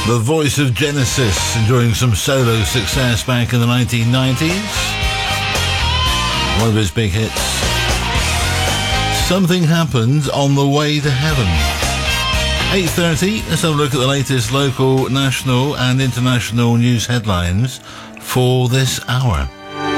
The voice of Genesis, enjoying some solo success back in the 1990s. One of his big hits. Something Happened on the Way to Heaven. 8:30, let's have a look at the latest local, national and international news headlines for this hour.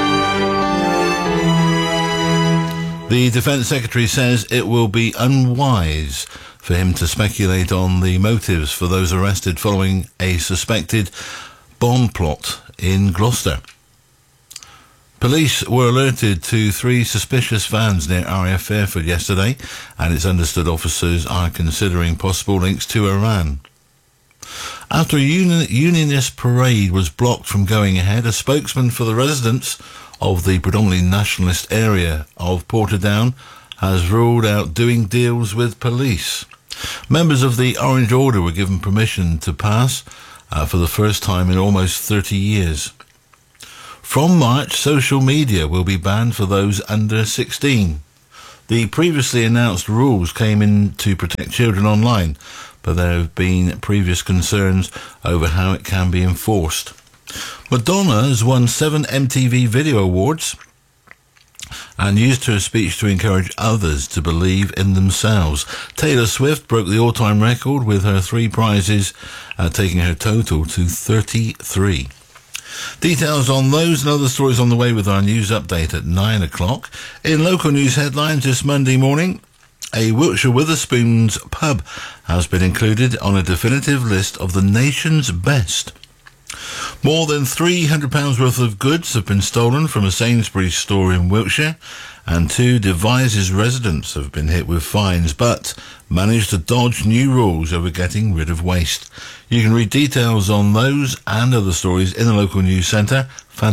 The Defence Secretary says it will be unwise for him to speculate on the motives for those arrested following a suspected bomb plot in Gloucester. Police were alerted to 3 suspicious vans near RAF Fairford yesterday, and it's understood officers are considering possible links to Iran. After a unionist parade was blocked from going ahead, a spokesman for the residents of the predominantly nationalist area of Portadown has ruled out doing deals with police. Members of the Orange Order were given permission to pass for the first time in almost 30 years. From March, social media will be banned for those under 16. The previously announced rules came in to protect children online, but there have been previous concerns over how it can be enforced. Madonna has won 7 MTV Video Awards and used her speech to encourage others to believe in themselves. Taylor Swift broke the all-time record with her 3 prizes, taking her total to 33. Details on those and other stories on the way with our news update at 9 o'clock. In local news headlines this Monday morning, a Wiltshire Wetherspoons pub has been included on a definitive list of the nation's best. More than £300 worth of goods have been stolen from a Sainsbury's store in Wiltshire, and 2 Devizes residents have been hit with fines, but managed to dodge new rules over getting rid of waste. You can read details on those and other stories in the local news centre,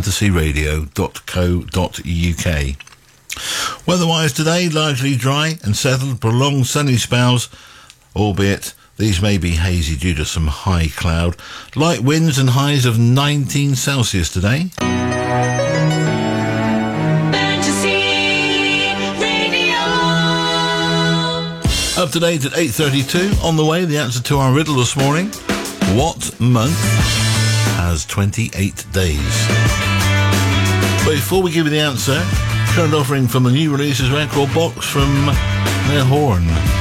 fantasyradio.co.uk. Weather-wise today, largely dry and settled, prolonged sunny spells, albeit these may be hazy due to some high cloud. Light winds and highs of 19 Celsius today. Up to date at 8:32. On the way, the answer to our riddle this morning. What month has 28 days? But before we give you the answer, current offering from the new releases record box from Neil Horn.